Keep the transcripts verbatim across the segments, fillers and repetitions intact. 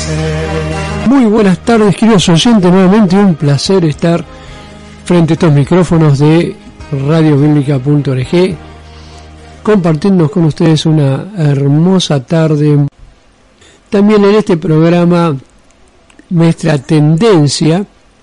Muy buenas tardes, queridos oyentes, nuevamente un placer estar frente a estos micrófonos de radio bíblica punto org, compartiendo con ustedes una hermosa tarde. También en este programa nuestra tendencia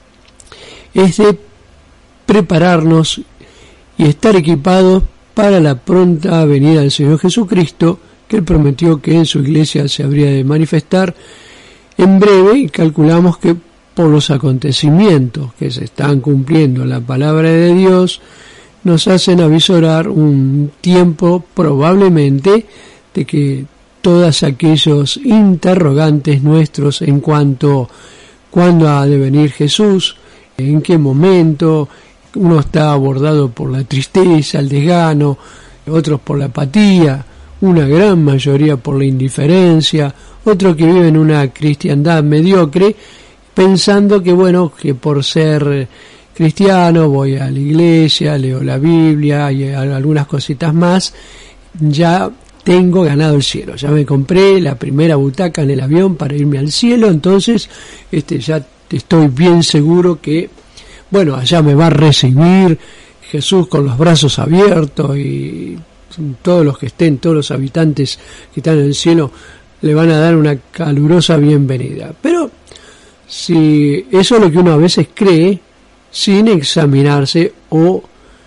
es de prepararnos y estar equipados para la pronta venida del Señor Jesucristo, que Él prometió que en su iglesia se habría de manifestar en breve, y calculamos que por los acontecimientos que se están cumpliendo en la palabra de Dios, nos hacen avisorar un tiempo probablemente de que todos aquellos interrogantes nuestros en cuanto cuándo ha de venir Jesús, en qué momento, uno está abordado por la tristeza, el desgano, otros por la apatía, una gran mayoría por la indiferencia, otro que vive en una cristiandad mediocre, pensando que bueno, que por ser cristiano voy a la iglesia, leo la Biblia y algunas cositas más, ya tengo ganado el cielo, ya me compré la primera butaca en el avión para irme al cielo, entonces este ya estoy bien seguro que bueno, allá me va a recibir Jesús con los brazos abiertos y todos los que estén, todos los habitantes que están en el cielo le van a dar una calurosa bienvenida. Pero si eso es lo que uno a veces cree sin examinarse o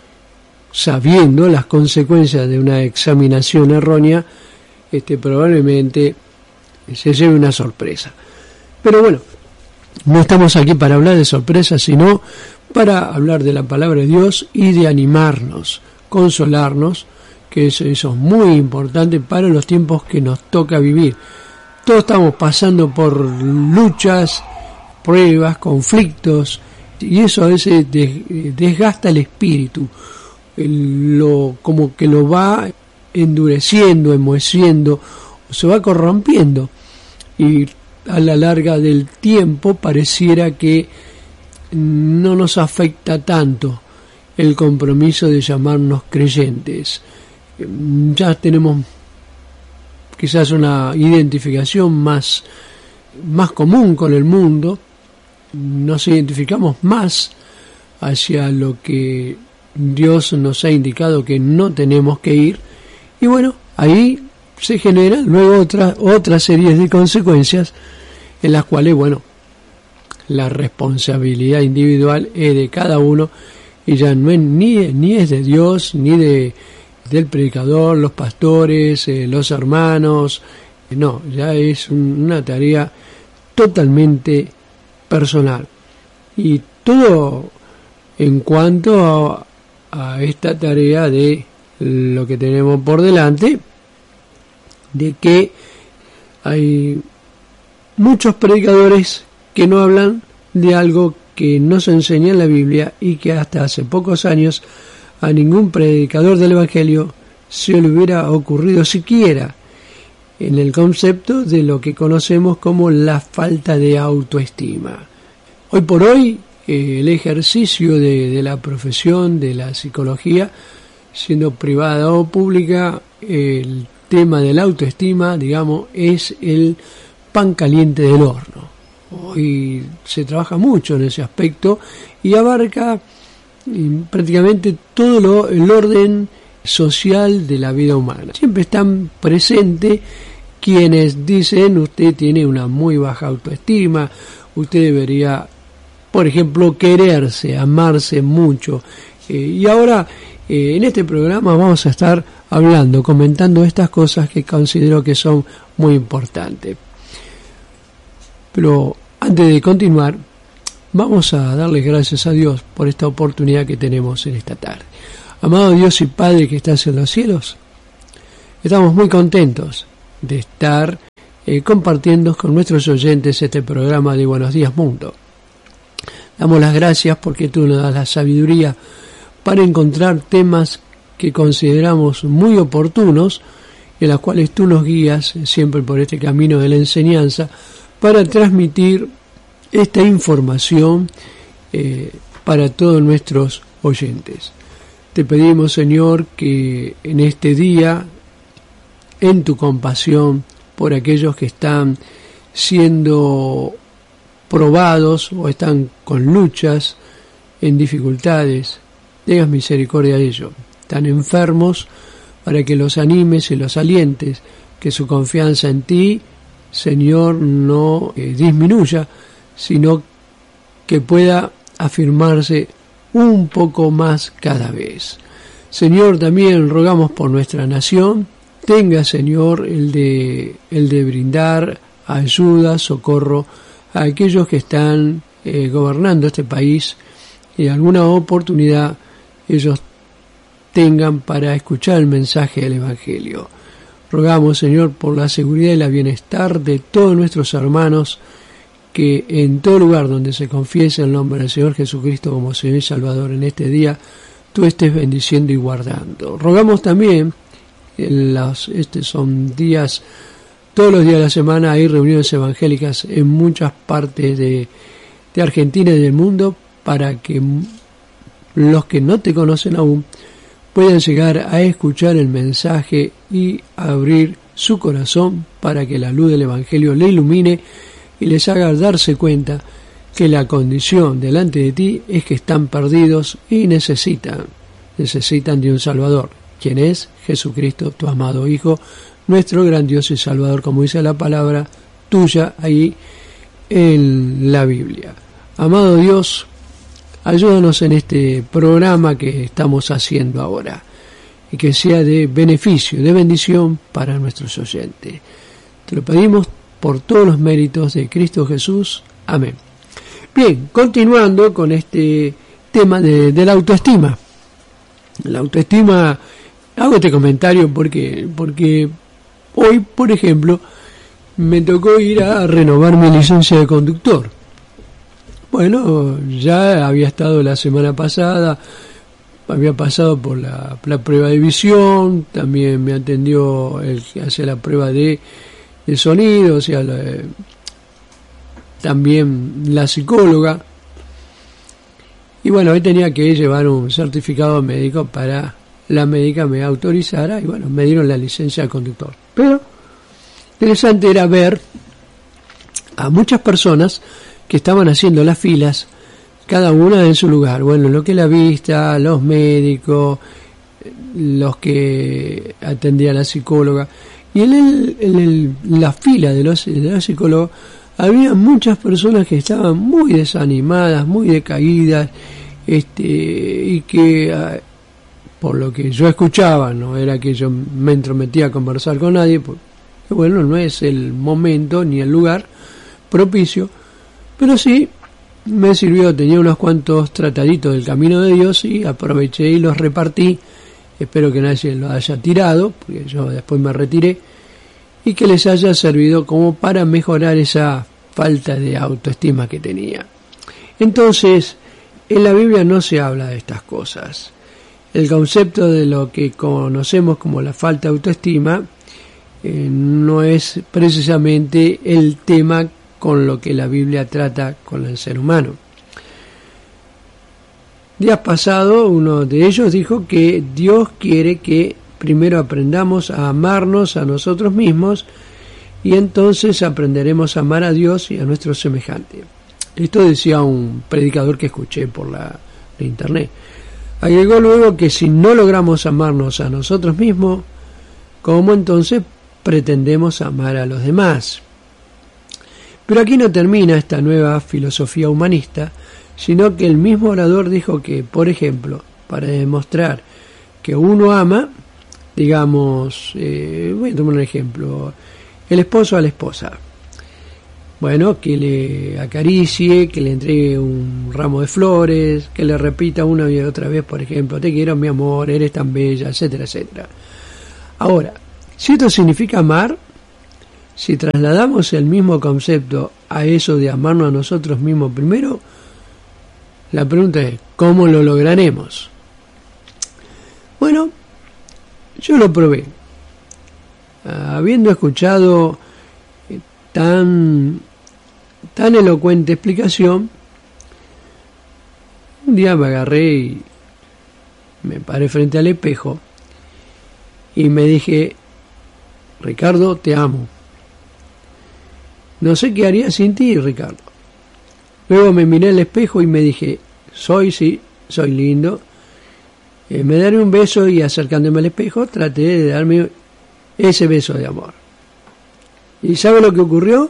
sabiendo las consecuencias de una examinación errónea, este probablemente se lleve una sorpresa. Pero bueno, no estamos aquí para hablar de sorpresas, sino para hablar de la palabra de Dios y de animarnos, consolarnos, que eso, eso es muy importante para los tiempos que nos toca vivir. Todos estamos pasando por luchas, pruebas, conflictos, y eso a veces desgasta el espíritu, lo, como que lo va endureciendo, enmoheciendo, se va corrompiendo, y a la larga del tiempo pareciera que no nos afecta tanto el compromiso de llamarnos creyentes. Ya tenemos quizás una identificación más, más común con el mundo, nos identificamos más hacia lo que Dios nos ha indicado que no tenemos que ir, y bueno, ahí se generan luego otras otras series de consecuencias en las cuales, bueno, la responsabilidad individual es de cada uno y ya no es ni, ni es de Dios, ni de del predicador, los pastores, eh, los hermanos, eh, no, ya es un, una tarea totalmente personal. Y todo en cuanto a, a esta tarea de lo que tenemos por delante, de que hay muchos predicadores que no hablan de algo que no se enseña en la Biblia y que hasta hace pocos años a ningún predicador del Evangelio se le hubiera ocurrido siquiera, en el concepto de lo que conocemos como la falta de autoestima. Hoy por hoy, eh, el ejercicio de, de la profesión de la psicología, siendo privada o pública, eh, el tema de la autoestima, digamos, es el pan caliente del horno. Hoy se trabaja mucho en ese aspecto y abarca y prácticamente todo lo, el orden social de la vida humana. Siempre están presentes quienes dicen usted tiene una muy baja autoestima, usted debería, por ejemplo, quererse, amarse mucho. Eh, y ahora eh, en este programa vamos a estar hablando, comentando estas cosas que considero que son muy importantes. Pero antes de continuar, vamos a darle gracias a Dios por esta oportunidad que tenemos en esta tarde. Amado Dios y Padre que estás en los cielos, estamos muy contentos de estar eh, compartiendo con nuestros oyentes este programa de Buenos Días Mundo. Damos las gracias porque tú nos das la sabiduría para encontrar temas que consideramos muy oportunos, en los cuales tú nos guías siempre por este camino de la enseñanza, para transmitir esta información eh, para todos nuestros oyentes. Te pedimos, Señor, que en este día, en tu compasión por aquellos que están siendo probados o están con luchas, en dificultades, tengas misericordia de ellos. Están enfermos, para que los animes y los alientes, que su confianza en ti, Señor, no eh, disminuya, sino que pueda afirmarse un poco más cada vez. Señor, también rogamos por nuestra nación, tenga, Señor, el de, el de brindar ayuda, socorro a aquellos que están eh, gobernando este país, y alguna oportunidad ellos tengan para escuchar el mensaje del Evangelio. Rogamos, Señor, por la seguridad y la bienestar de todos nuestros hermanos, que en todo lugar donde se confiese el nombre del Señor Jesucristo como Señor y Salvador en este día, tú estés bendiciendo y guardando. Rogamos también, en los, estos son días, todos los días de la semana hay reuniones evangélicas en muchas partes de, de Argentina y del mundo, para que los que no te conocen aún puedan llegar a escuchar el mensaje y abrir su corazón para que la luz del Evangelio le ilumine y les haga darse cuenta que la condición delante de ti es que están perdidos y necesitan, necesitan de un Salvador, quien es Jesucristo, tu amado Hijo, nuestro gran Dios y Salvador, como dice la palabra tuya ahí en la Biblia. Amado Dios, ayúdanos en este programa que estamos haciendo ahora, y que sea de beneficio, de bendición para nuestros oyentes. Te lo pedimos por todos los méritos de Cristo Jesús. Amén. Bien, continuando con este tema de, de la autoestima. La autoestima, hago este comentario porque, porque hoy, por ejemplo, me tocó ir a renovar mi licencia de conductor. Bueno, ya había estado la semana pasada, había pasado por la, la prueba de visión, también me atendió el que hace la prueba de, de sonido, o sea, la, también la psicóloga. Y bueno, hoy tenía que llevar un certificado médico para la médica me autorizara, y bueno, me dieron la licencia de conductor. Pero interesante era ver a muchas personas que estaban haciendo las filas, cada una en su lugar. Bueno, lo que la vista, los médicos, los que atendía a la psicóloga. Y en, el, en el, la fila de los, de los psicólogos había muchas personas que estaban muy desanimadas, muy decaídas, este, y que, por lo que yo escuchaba, no era que yo me entrometía a conversar con nadie, porque bueno, no es el momento ni el lugar propicio, pero sí me sirvió, tenía unos cuantos trataditos del camino de Dios y aproveché y los repartí. Espero que nadie los haya tirado, porque yo después me retiré, y que les haya servido como para mejorar esa falta de autoestima que tenía. Entonces, en la Biblia no se habla de estas cosas. El concepto de lo que conocemos como la falta de autoestima eh, no es precisamente el tema con lo que la Biblia trata con el ser humano. Días pasados, uno de ellos dijo que Dios quiere que primero aprendamos a amarnos a nosotros mismos, y entonces aprenderemos a amar a Dios y a nuestros semejantes. Esto decía un predicador que escuché por la, la internet. Agregó luego que si no logramos amarnos a nosotros mismos, ¿cómo entonces pretendemos amar a los demás? Pero aquí no termina esta nueva filosofía humanista, sino que el mismo orador dijo que, por ejemplo, para demostrar que uno ama, digamos, eh, voy a tomar un ejemplo, el esposo a la esposa, bueno, que le acaricie, que le entregue un ramo de flores, que le repita una y otra vez, por ejemplo, te quiero mi amor, eres tan bella, etcétera, etcétera. Ahora, si esto significa amar, si trasladamos el mismo concepto a eso de amarnos a nosotros mismos primero, la pregunta es, ¿cómo lo lograremos? Bueno, yo lo probé. Habiendo escuchado tan, tan elocuente explicación, un día me agarré y me paré frente al espejo y me dije, Ricardo, te amo. no sé qué haría sin ti, Ricardo. Luego me miré al espejo y me dije, soy, sí, soy lindo. Eh, me daré un beso y acercándome al espejo traté de darme ese beso de amor. ¿Y sabe lo que ocurrió?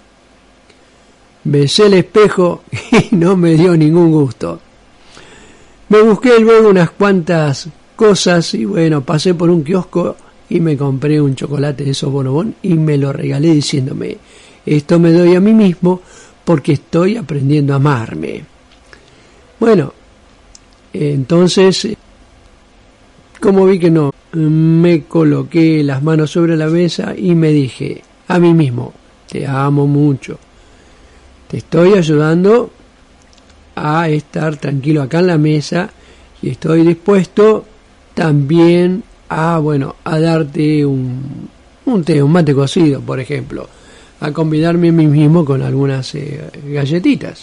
Besé el espejo y no me dio ningún gusto. Me busqué luego unas cuantas cosas y bueno, pasé por un kiosco y me compré un chocolate de esos bonobón y me lo regalé diciéndome, esto me doy a mí mismo porque estoy aprendiendo a amarme. Bueno, entonces, como vi que no, me coloqué las manos sobre la mesa y me dije a mí mismo, te amo mucho. Te estoy ayudando a estar tranquilo acá en la mesa y estoy dispuesto también a, bueno, a darte un, un té, un mate cocido, por ejemplo, a convidarme a mí mismo con algunas eh, galletitas.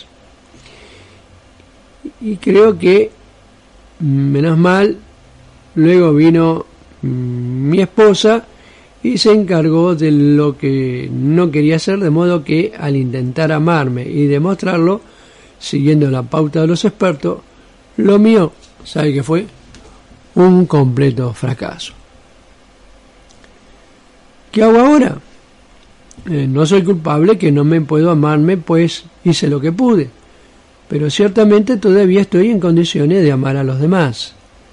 Y creo que, menos mal, luego vino mmm, mi esposa y se encargó de lo que no quería hacer, de modo que al intentar amarme y demostrarlo, siguiendo la pauta de los expertos, lo mío, ¿sabe qué fue? Un completo fracaso. ¿Qué hago ahora? Eh, no soy culpable, que no me puedo amarme, pues hice lo que pude, pero ciertamente todavía estoy en condiciones de amar a los demás.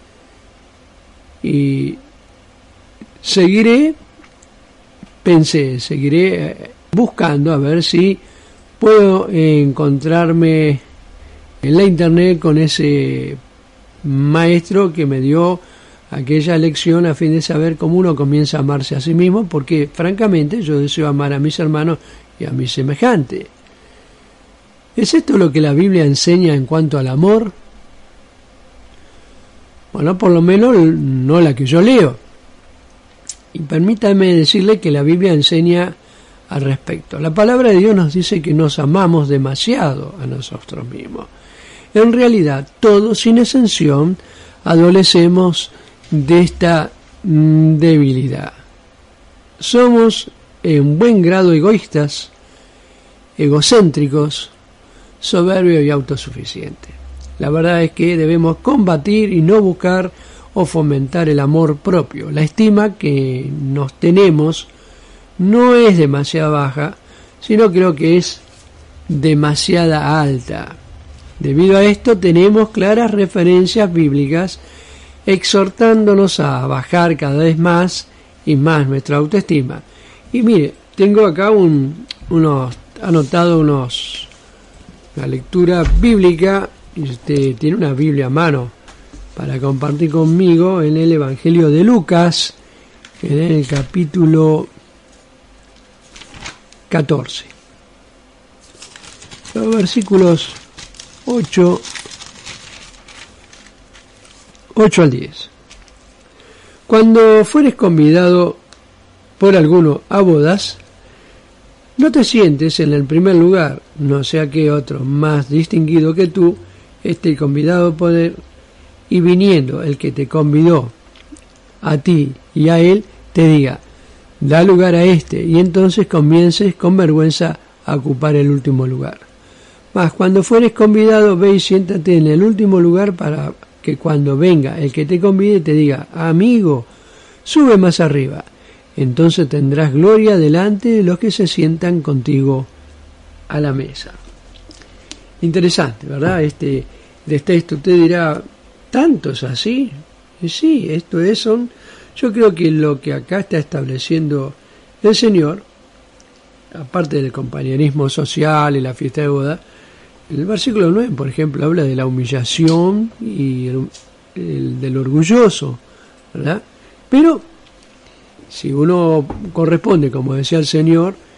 Y seguiré Pensé, seguiré buscando a ver si puedo encontrarme en la internet con ese maestro que me dio aquella lección a fin de saber cómo uno comienza a amarse a sí mismo, porque francamente yo deseo amar a mis hermanos y a mis semejantes. ¿Es esto lo que la Biblia enseña en cuanto al amor? Bueno, por lo menos no la que yo leo. Y permítame decirle que la Biblia enseña al respecto. La palabra de Dios nos dice que nos amamos demasiado a nosotros mismos. En realidad, todos, sin excepción, adolecemos de esta mm, debilidad. Somos en buen grado egoístas, egocéntricos, soberbios y autosuficientes. La verdad es que debemos combatir y no buscar o fomentar el amor propio. La estima que nos tenemos no es demasiado baja, sino creo que es demasiada alta. Debido a esto tenemos claras referencias bíblicas exhortándonos a bajar cada vez más y más nuestra autoestima. Y mire, tengo acá un, unos, anotado unos, una lectura bíblica, y usted tiene una Biblia a mano para compartir conmigo en el Evangelio de Lucas, en el capítulo catorce. Los versículos ocho, ocho al diez. Cuando fueres convidado por alguno a bodas, no te sientes en el primer lugar, no sea que otro más distinguido que tú esté convidado por él, y viniendo el que te convidó a ti y a él, te diga, da lugar a este, y entonces comiences con vergüenza a ocupar el último lugar. Mas cuando fueres convidado, ve y siéntate en el último lugar para que cuando venga el que te convide te diga, amigo, sube más arriba. Entonces tendrás gloria delante de los que se sientan contigo a la mesa. Interesante, ¿verdad? Este, de este texto usted dirá, ¿tantos así? Y sí, esto es, son, yo creo que lo que acá está estableciendo el Señor, aparte del compañerismo social y la fiesta de boda, el versículo nueve, por ejemplo, habla de la humillación y el, el, del orgulloso, ¿verdad? Pero si uno corresponde, como decía el Señor,